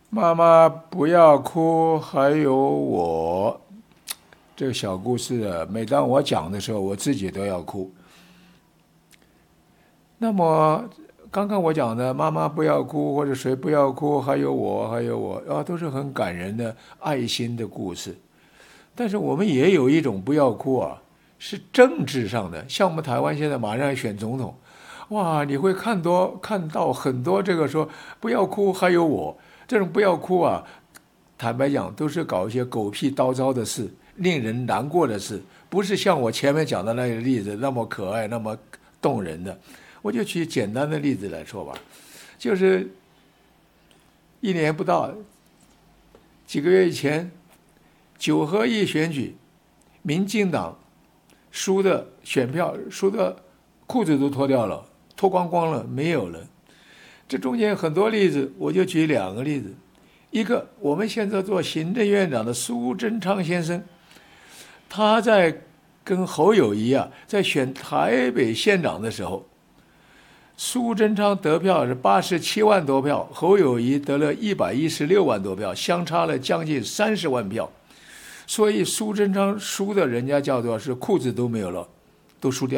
妈妈不要哭，还有我。这个小故事啊，每当我讲的时候，我自己都要哭。那么刚刚我讲的“妈妈不要哭”或者“谁不要哭”，还有我，还有我啊，都是很感人的爱心的故事。但是我们也有一种不要哭啊，是政治上的，像我们台湾现在马上要选总统，哇，你会看到很多这个说不要哭，还有我这种不要哭啊，坦白讲都是搞一些狗屁叨糟的事，令人难过的事，不是像我前面讲的那个例子那么可爱、那么动人的。我就举简单的例子来说吧，就是一年不到，几个月以前，九合一选举，民进党输的选票输的裤子都脱掉了，脱光光了，没有了。这中间很多例子，我就举两个例子。一个，我们现在做行政院长的苏贞昌先生，他在跟侯友宜在选台北县长的时候，苏贞昌得票是87万多票，侯友宜得了116万多票，相差了将近30万票。所以苏贞昌输的人家叫做是裤子都没有了，都输掉。